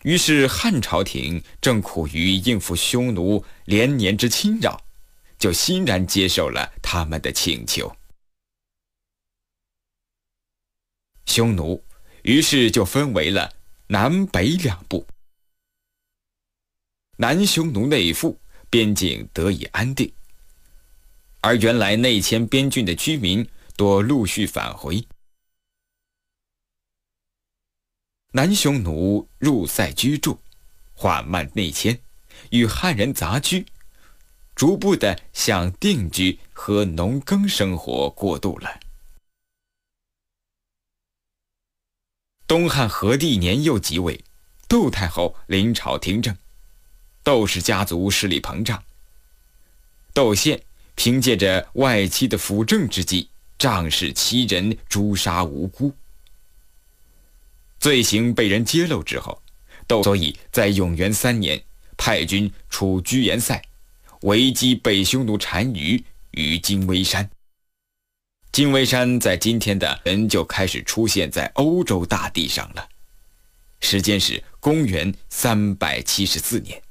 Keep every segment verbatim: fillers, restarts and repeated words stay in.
于是汉朝廷正苦于应付匈奴连年之侵扰，就欣然接受了他们的请求。匈奴于是就分为了南北两部。南匈奴内附，边境得以安定，而原来内迁边郡的居民多陆续返回。南匈奴入塞居住，缓慢内迁，与汉人杂居，逐步地向定居和农耕生活过渡了。东汉和帝年又即位，窦太后临朝听政，窦氏家族势力膨胀。窦宪凭借着外戚的辅政之际，仗势欺人，诛杀无辜。罪行被人揭露之后，窦所以在永元三年派军出居延塞，围击北匈奴单于于金微山。金微山在今天的人就开始出现在欧洲大地上了，时间是公元三百七十四年。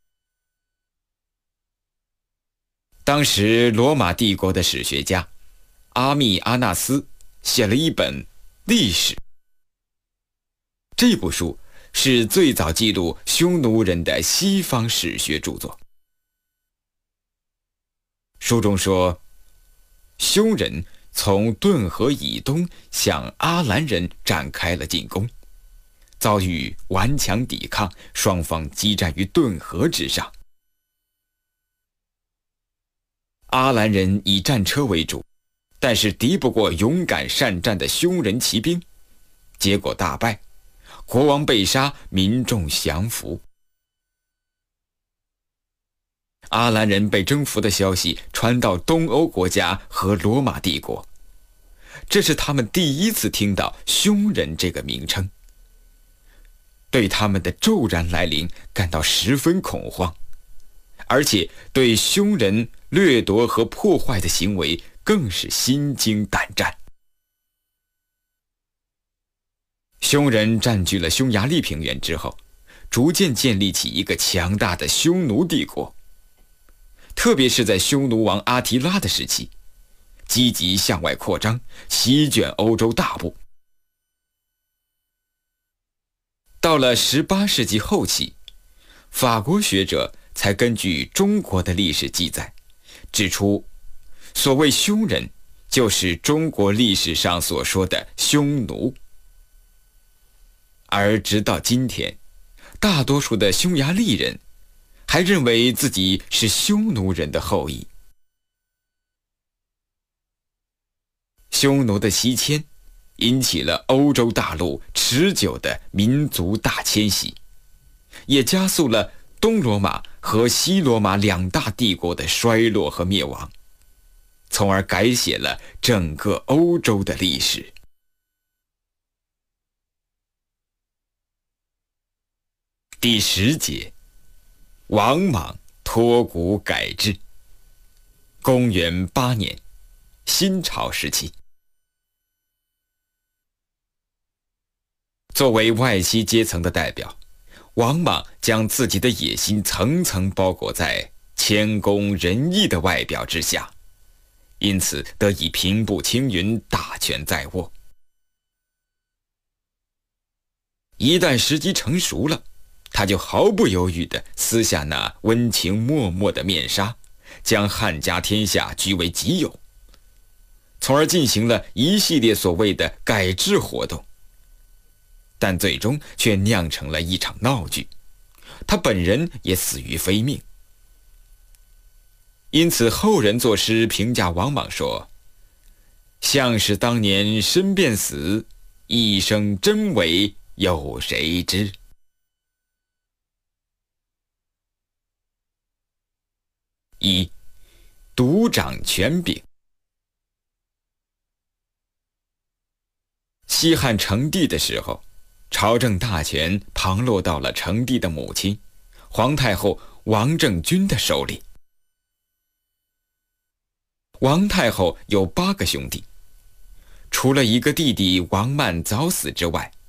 当时罗马帝国的史学家阿密阿纳斯写了一本历史，这部书是最早记录匈奴人的西方史学著作。书中说，匈人从顿河以东向阿兰人展开了进攻，遭遇顽强抵抗，双方激战于顿河之上。阿兰人以战车为主，但是敌不过勇敢善战的匈人骑兵，结果大败，国王被杀，民众降服。阿兰人被征服的消息传到东欧国家和罗马帝国，这是他们第一次听到匈人这个名称，对他们的骤然来临感到十分恐慌，而且对匈人掠夺和破坏的行为更是心惊胆战。匈人占据了匈牙利平原之后，逐渐建立起一个强大的匈奴帝国，特别是在匈奴王阿提拉的时期，积极向外扩张，席卷欧洲大部。到了十八世纪后期，法国学者才根据中国的历史记载指出，所谓匈人就是中国历史上所说的匈奴。而直到今天，大多数的匈牙利人还认为自己是匈奴人的后裔。匈奴的西迁引起了欧洲大陆持久的民族大迁徙，也加速了东罗马和西罗马两大帝国的衰落和灭亡，从而改写了整个欧洲的历史。第十节，王莽脱古改制。公元八年，新朝时期。作为外戚阶层的代表，王莽将自己的野心层层包裹在谦恭仁义的外表之下，因此得以平步青云，大权在握。一旦时机成熟了，他就毫不犹豫地撕下那温情脉脉的面纱，将汉家天下据为己有，从而进行了一系列所谓的改制活动，但最终却酿成了一场闹剧，他本人也死于非命。因此后人作诗评价王莽说：像是当年身便死，一生真伪有谁知。一、独掌权柄。西汉成帝的时候，朝政大权旁落到了成帝的母亲皇太后王政君的手里。王太后有八个兄弟，除了一个弟弟王曼早死之外，